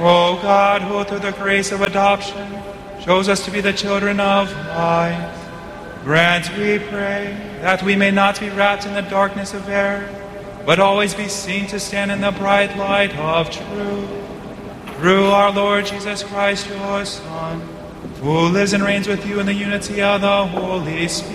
O God, who through the grace of adoption shows us to be the children of light, grant, we pray, that we may not be wrapped in the darkness of error, but always be seen to stand in the bright light of truth. Through our Lord Jesus Christ, your Son, who lives and reigns with you in the unity of the Holy Spirit,